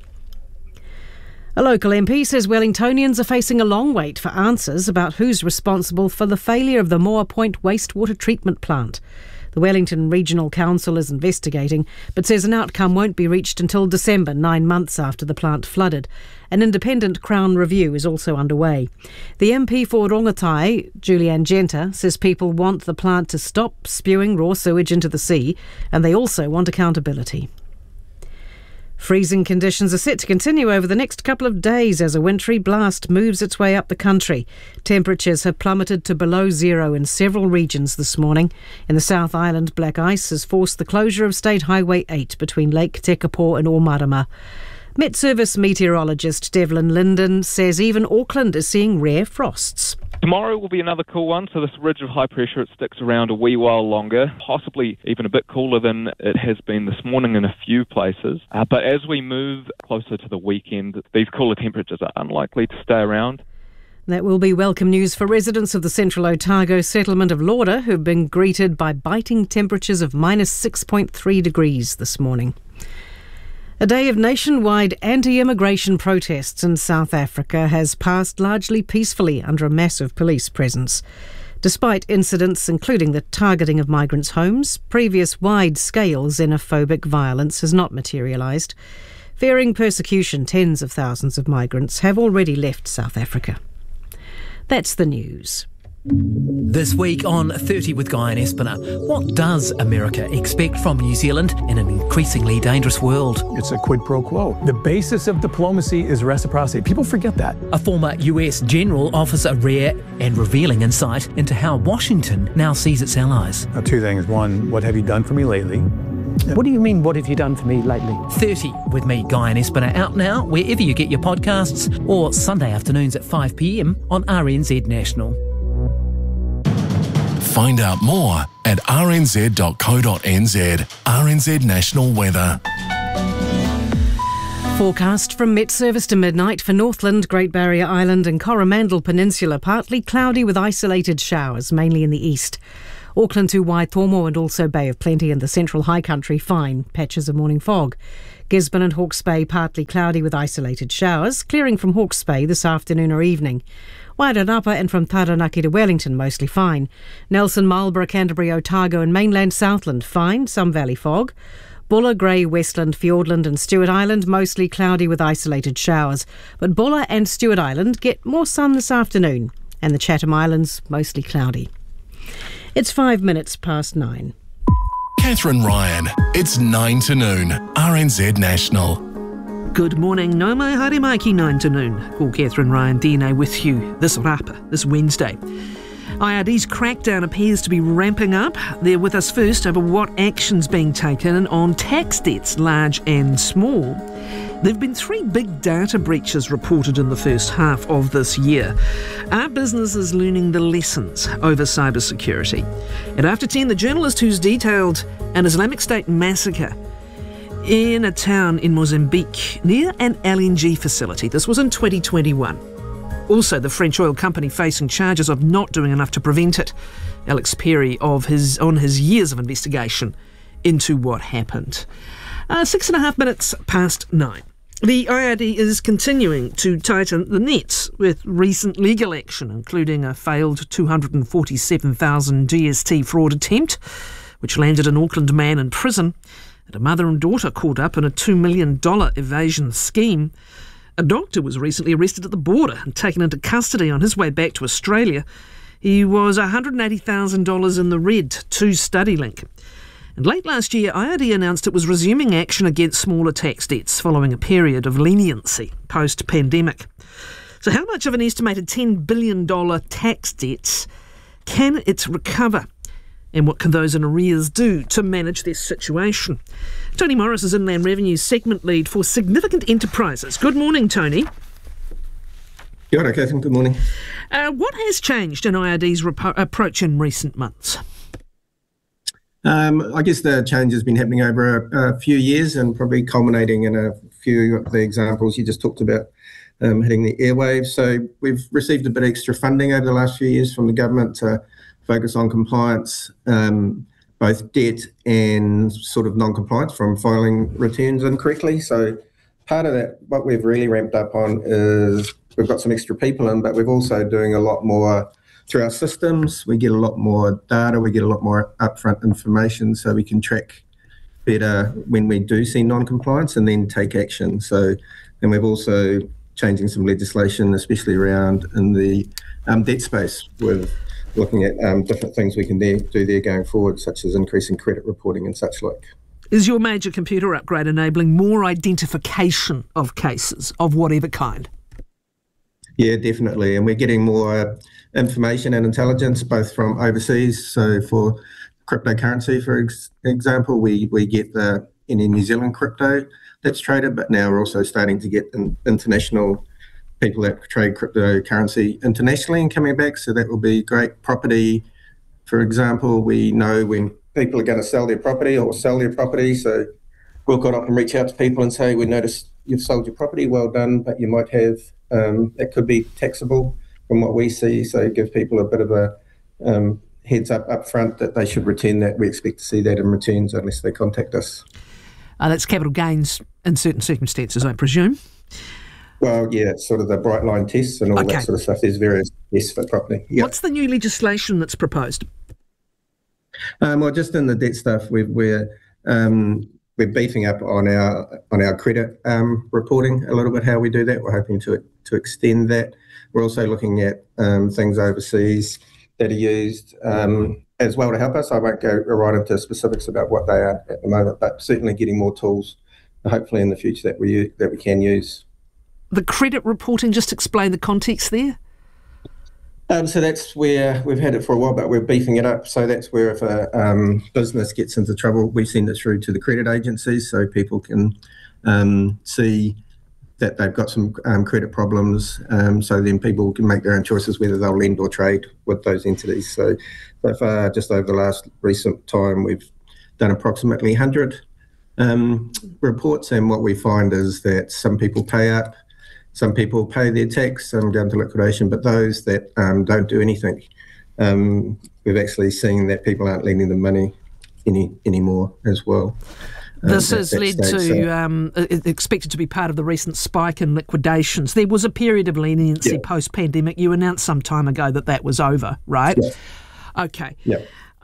A local MP says Wellingtonians are facing a long wait for answers about who's responsible for the failure of the Moa Point wastewater treatment plant. The Wellington Regional Council is investigating, but says an outcome won't be reached until December, 9 months after the plant flooded. An independent Crown review is also underway. The MP for Rongotai, Julianne Genter, says people want the plant to stop spewing raw sewage into the sea, and they also want accountability. Freezing conditions are set to continue over the next couple of days as a wintry blast moves its way up the country. Temperatures have plummeted to below zero in several regions this morning. In the South Island, black ice has forced the closure of State Highway 8 between Lake Tekapo and Omarama. Met Service meteorologist Devlin Linden says even Auckland is seeing rare frosts. Tomorrow will be another cool one, so this ridge of high pressure, it sticks around a wee while longer, possibly even a bit cooler than it has been this morning in a few places. But as we move closer to the weekend, these cooler temperatures are unlikely to stay around. That will be welcome news for residents of the Central Otago settlement of Lauder, who've been greeted by biting temperatures of minus 6.3 degrees this morning. A day of nationwide anti-immigration protests in South Africa has passed largely peacefully under a massive police presence. Despite incidents including the targeting of migrants' homes, previous wide-scale xenophobic violence has not materialised. Fearing persecution, tens of thousands of migrants have already left South Africa. That's the news. This week on 30 with Guy and Espiner, what does America expect from New Zealand in an increasingly dangerous world? It's a quid pro quo. The basis of diplomacy is reciprocity. People forget that. A former US general offers a rare and revealing insight into how Washington now sees its allies. Two things. One, what have you done for me lately? What do you mean, what have you done for me lately? 30 with me, Guy and Espiner, out now wherever you get your podcasts, or Sunday afternoons at 5 p.m. on RNZ National. Find out more at rnz.co.nz. RNZ National Weather. Forecast from Met Service to midnight for Northland, Great Barrier Island and Coromandel Peninsula. Partly cloudy with isolated showers, mainly in the east. Auckland to Waitomo and also Bay of Plenty in the central high country, fine. Patches of morning fog. Gisborne and Hawke's Bay partly cloudy with isolated showers, clearing from Hawke's Bay this afternoon or evening. Wairarapa and from Taranaki to Wellington mostly fine. Nelson, Marlborough, Canterbury, Otago and mainland Southland fine, some valley fog. Bulla, Grey, Westland, Fiordland and Stewart Island mostly cloudy with isolated showers. But Bulla and Stewart Island get more sun this afternoon. And the Chatham Islands mostly cloudy. It's 5 minutes past 9. Catherine Ryan, it's 9 to noon, RNZ National. Good morning, no mai haere mai ki 9 to noon. Call Catherine Ryan DNA with you this rapa, this Wednesday. IRD's crackdown appears to be ramping up. They're with us first over what action's being taken on tax debts, large and small. There have been 3 big data breaches reported in the first half of this year. Are businesses learning the lessons over cybersecurity? And after 10, the journalist who's detailed an Islamic State massacre in a town in Mozambique near an LNG facility. This was in 2021. Also, the French oil company facing charges of not doing enough to prevent it. Alex Perry on his years of investigation into what happened. 6.5 minutes past 9. The IRD is continuing to tighten the nets with recent legal action, including a failed 247,000 GST fraud attempt, which landed an Auckland man in prison, and a mother and daughter caught up in a $2 million evasion scheme. A doctor was recently arrested at the border and taken into custody on his way back to Australia. He was $180,000 in the red to StudyLink. And late last year, IRD announced it was resuming action against smaller tax debts following a period of leniency post-pandemic. So how much of an estimated $10 billion tax debt can it recover? And what can those in arrears do to manage this situation? Tony Morris is Inland Revenue's segment lead for significant enterprises. Good morning, Tony. Kia ora, Catherine. Good morning. What has changed in IRD's approach in recent months? I guess the change has been happening over a few years and probably culminating in a few of the examples you just talked about hitting the airwaves. So we've received a bit of extra funding over the last few years from the government to focus on compliance, both debt and sort of non-compliance from filing returns incorrectly. So part of that, what we've really ramped up on is we've got some extra people in, but we're also doing a lot more through our systems. We get a lot more data, we get a lot more upfront information so we can track better when we do see non-compliance and then take action. So, and we've also changing some legislation, especially around in the debt space with looking at different things we can do there going forward, such as increasing credit reporting and such like. Is your major computer upgrade enabling more identification of cases of whatever kind? Yeah, definitely. And we're getting more information and intelligence, both from overseas. So for cryptocurrency, for example, we get any New Zealand crypto that's traded, but now we're also starting to get international people that trade cryptocurrency internationally and coming back. So that will be great. Property, for example, we know when people are going to sell their property or sell their property. So we'll go up and reach out to people and say, we noticed you've sold your property, well done, but you might have, it could be taxable from what we see. So give people a bit of a heads up front that they should return that. We expect to see that in returns unless they contact us. That's capital gains in certain circumstances, I presume. Well, yeah, it's sort of the bright line tests and all that sort of stuff. There's various tests for property. Yep. What's the new legislation that's proposed? Well, just in the debt stuff, we're we're beefing up on our credit reporting a little bit, how we do that. We're hoping to extend that. We're also looking at things overseas that are used as well to help us. I won't go right into specifics about what they are at the moment, but certainly getting more tools, hopefully in the future, that we can use. The credit reporting, just explain the context there. So that's where we've had it for a while, but we're beefing it up. So that's where if a business gets into trouble, we send it through to the credit agencies so people can see that they've got some credit problems, so then people can make their own choices whether they'll lend or trade with those entities. So far, just over the last recent time, we've done approximately 100 reports, and what we find is that some people pay up, some people pay their tax, some go into liquidation, but those that don't do anything, we've actually seen that people aren't lending them money anymore as well. This has led to, expected to be part of the recent spike in liquidations. There was a period of leniency post-pandemic. You announced some time ago that was over, right? Yeah. Okay. Yeah.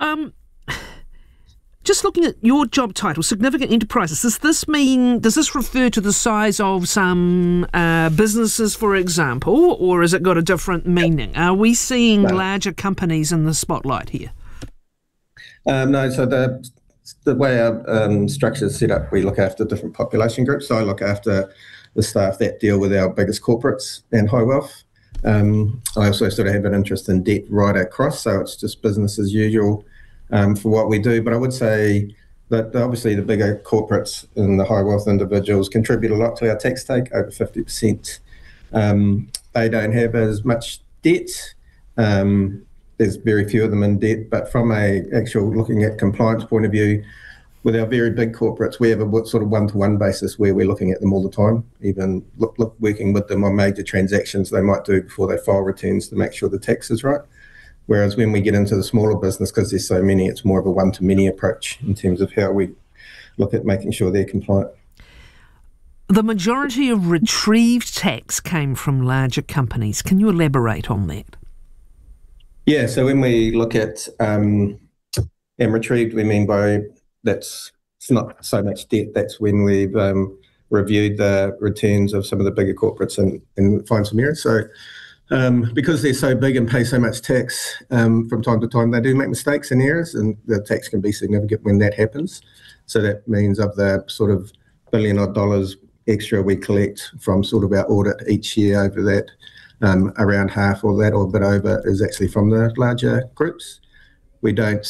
Just looking at your job title, significant enterprises, does this refer to the size of some businesses, for example, or has it got a different meaning? Are we seeing larger companies in the spotlight here? No, so the way our structure is set up, we look after different population groups. So I look after the staff that deal with our biggest corporates and high wealth. I also sort of have an interest in debt right across, so it's just business as usual for what we do. But I would say that obviously the bigger corporates and the high wealth individuals contribute a lot to our tax take, over 50%. They don't have as much debt. There's very few of them in debt, but from a actual looking at compliance point of view, with our very big corporates, we have a sort of one-to-one basis where we're looking at them all the time, even working with them on major transactions they might do before they file returns to make sure the tax is right. Whereas when we get into the smaller business, because there's so many, it's more of a one-to-many approach in terms of how we look at making sure they're compliant. The majority of retrieved tax came from larger companies. Can you elaborate on that? Yeah, so when we look at and retrieved, we mean by it's not so much debt. That's when we've reviewed the returns of some of the bigger corporates and find some errors. So because they're so big and pay so much tax, from time to time they do make mistakes and errors, and the tax can be significant when that happens. So that means of the sort of $1 billion extra we collect from sort of our audit each year over that, around half or that or a bit over is actually from the larger groups. We don't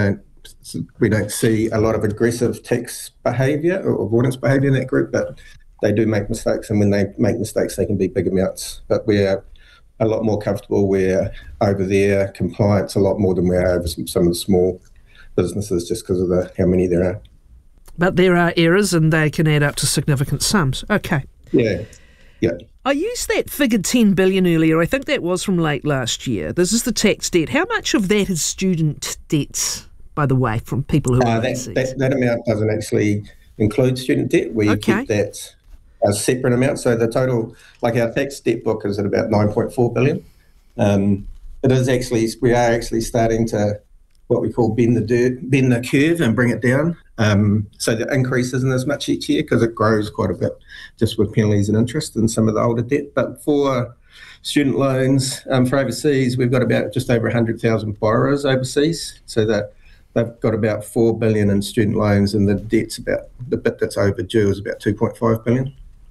see a lot of aggressive tax behaviour or avoidance behaviour in that group, but they do make mistakes, and when they make mistakes they can be big amounts. But we're a lot more comfortable. We're over their compliance a lot more than we are over some of the small businesses, just because of how many there are. But there are errors and they can add up to significant sums. Okay. Yeah. I used that figure 10 billion earlier. I think that was from late last year. This is the tax debt. How much of that is student debts, by the way, from people who are overseas? That amount doesn't actually include student debt. We keep that a separate amount. So the total, like our tax debt book is at about 9.4 billion. It is actually, we are actually starting to what we call bend the curve and bring it down. So the increase isn't as much each year because it grows quite a bit just with penalties and interest and some of the older debt. But for student loans for overseas, we've got about just over 100,000 borrowers overseas. So that they've got about 4 billion in student loans, and the debt's about, the bit that's overdue is about 2.5 billion.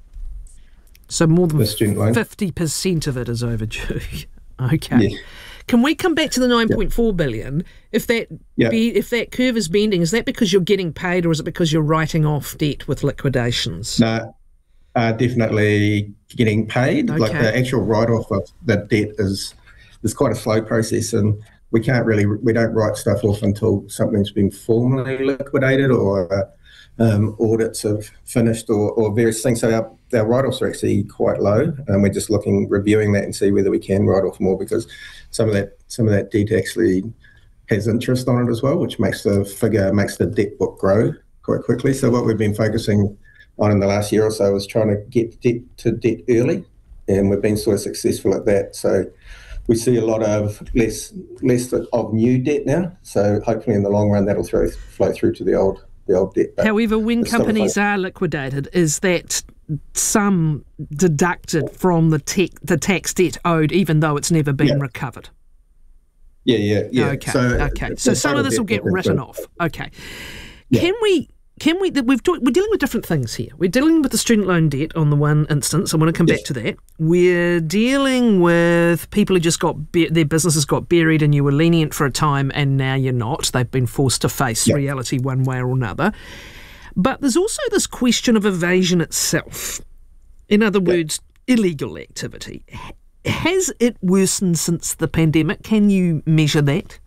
So more than 50% of it is overdue. Okay. Yeah. Can we come back to the 9.4 billion? If that curve is bending, is that because you're getting paid, or is it because you're writing off debt with liquidations? No, definitely getting paid. Okay. Like the actual write-off of the debt is quite a slow process, and we don't write stuff off until something's been formally liquidated or audits have finished or various things. So our write-offs are actually quite low, and we're just reviewing that and see whether we can write off more, because some of that debt actually has interest on it as well, which makes the debt book grow quite quickly. So what we've been focusing on in the last year or so is trying to get debt to debt early, and we've been sort of successful at that. So we see a lot of less of new debt now. So hopefully in the long run that'll flow through to the old old debt. However, when companies are liquidated, is that sum deducted from the tax debt owed, even though it's never been recovered? Yeah. Okay. So some of this will get written off. Okay. Yeah. We're dealing with different things here. We're dealing with the student loan debt on the one instance. I want to come back to that. We're dealing with people who just got their businesses got buried and you were lenient for a time and now you're not. They've been forced to face reality one way or another. But there's also this question of evasion itself. In other words, illegal activity. Has it worsened since the pandemic? Can you measure that?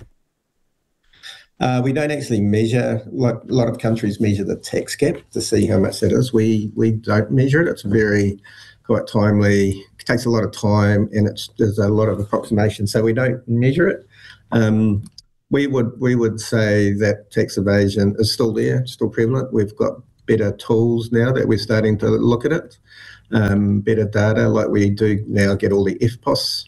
We don't actually measure, like a lot of countries measure the tax gap to see how much that is. We don't measure it. It's quite timely. It takes a lot of time and there's a lot of approximation, so we don't measure it. We would say that tax evasion is still there, still prevalent. We've got better tools now that we're starting to look at it, better data, like we do now get all the FPOS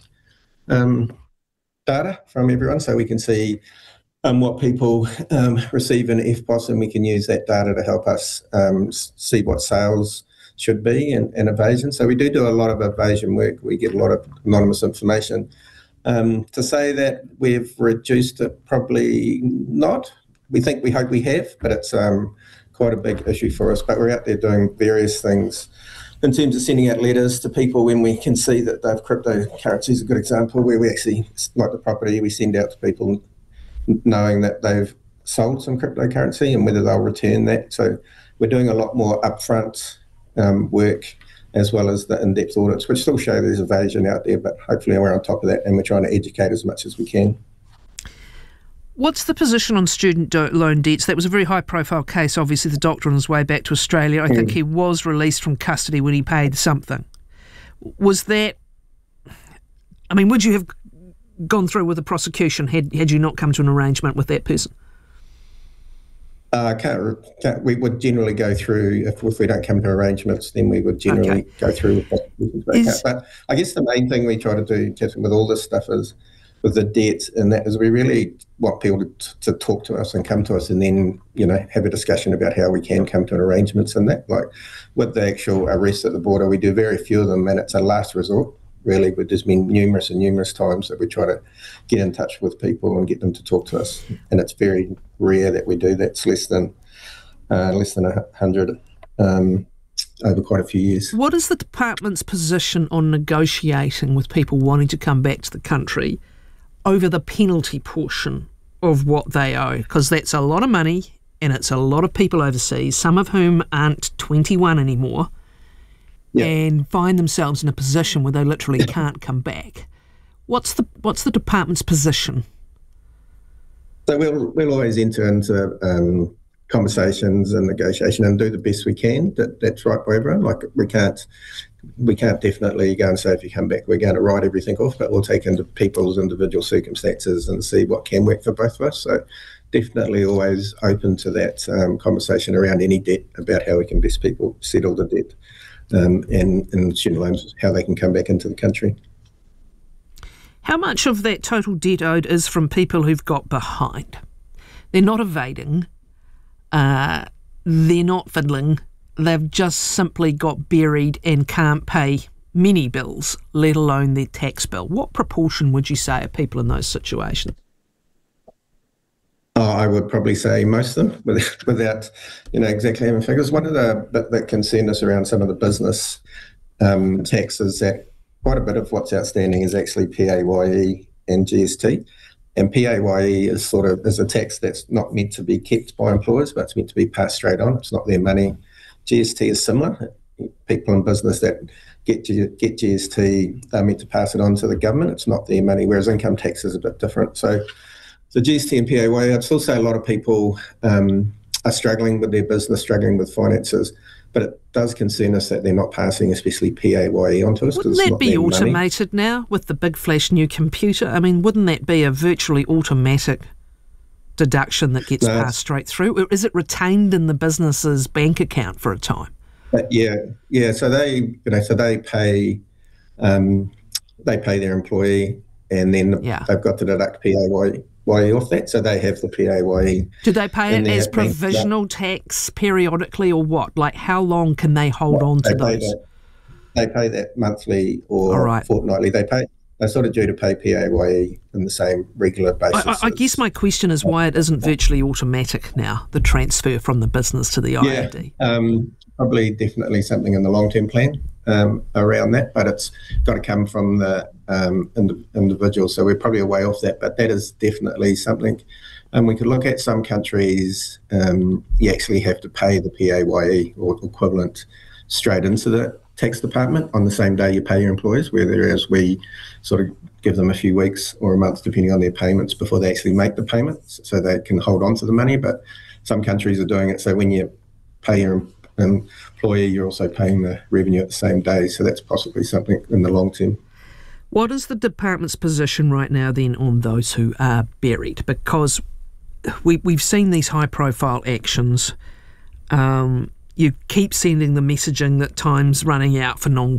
data from everyone, so we can see what people receive in FPOS, and we can use that data to help us see what sales should be and evasion. So we do a lot of evasion work. We get a lot of anonymous information. To say that we've reduced it, probably not. We hope we have, but it's quite a big issue for us. But we're out there doing various things in terms of sending out letters to people when we can see that they've cryptocurrency is a good example, where we actually, like the property, we send out to people knowing that they've sold some cryptocurrency and whether they'll return that. So we're doing a lot more upfront work, as well as the in-depth audits, which still show there's evasion out there, but hopefully we're on top of that and we're trying to educate as much as we can. What's the position on student loan debts? That was a very high-profile case. Obviously, the doctor on his way back to Australia, I think he was released from custody when he paid something. Was that... I mean, would you have gone through with the prosecution had you not come to an arrangement with that person? We would generally go through, if we don't come to arrangements, then we would generally go through with prosecutions. But I guess the main thing we try to do, Catherine, with all this stuff is, with the debts, and that is we really want people to talk to us and come to us and then, have a discussion about how we can come to an arrangements and that. Like with the actual arrests at the border, we do very few of them and it's a last resort. Really, but there's been numerous times that we try to get in touch with people and get them to talk to us, and it's very rare that we do that. It's less than 100 over quite a few years. What is the department's position on negotiating with people wanting to come back to the country over the penalty portion of what they owe? Because that's a lot of money and it's a lot of people overseas, some of whom aren't 21 anymore. And find themselves in a position where they literally can't come back. What's the department's position? So we'll always enter into conversations and negotiation and do the best we can. That's right by everyone. Like we can't definitely go and say if you come back we're going to write everything off, but we'll take into people's individual circumstances and see what can work for both of us. So definitely always open to that conversation around any debt, about how we can best people settle the debt. And student loans, how they can come back into the country. How much of that total debt owed is from people who've got behind? They're not evading, they're not fiddling, they've just simply got buried and can't pay many bills, let alone their tax bill. What proportion would you say are people in those situations? I would probably say most of them, without exactly having figures. One of the bit that concerned us around some of the business taxes, that quite a bit of what's outstanding is actually PAYE and GST. And PAYE is a tax that's not meant to be kept by employers, but it's meant to be passed straight on. It's not their money. GST is similar. People in business that get GST are meant to pass it on to the government. It's not their money, whereas income tax is a bit different. So GST and PAYE, I'd still say a lot of people are struggling with their business, struggling with finances, but it does concern us that they're not passing, especially PAYE, onto us. Wouldn't that be automated now with the big flash new computer? I mean, wouldn't that be a virtually automatic deduction that gets passed straight through? Or is it retained in the business's bank account for a time? Yeah. So they pay their employee, and then they've got to deduct PAYE off that, so they have the PAYE. Do they pay it as provisional tax periodically, or what? Like, how long can they hold on to those? They pay that monthly or fortnightly. They're sort of due to pay PAYE in the same regular basis. I guess my question is why it isn't virtually automatic now, the transfer from the business to the IAD. Probably definitely something in the long-term plan around that, but it's got to come from the individual. So we're probably a way off that, but that is definitely something. And we could look at some countries, you actually have to pay the PAYE or equivalent straight into the tax department on the same day you pay your employees, whereas we sort of give them a few weeks or a month depending on their payments before they actually make the payments, so they can hold on to the money. But some countries are doing it so when you pay your employee, you're also paying the revenue at the same day, so that's possibly something in the long term. What is the department's position right now then on those who are buried? Because we've seen these high profile actions. You keep sending the messaging that time's running out for